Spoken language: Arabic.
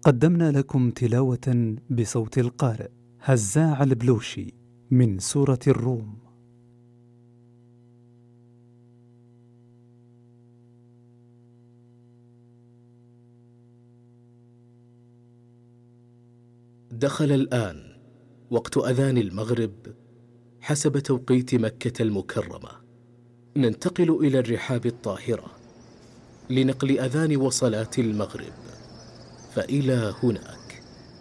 قدمنا لكم تلاوة بصوت القارئ هزاع البلوشي من سورة الروم. دخل الآن وقت أذان المغرب حسب توقيت مكة المكرمة. ننتقل إلى الرحاب الطاهرة لنقل أذان وصلاة المغرب، فإلى هناك.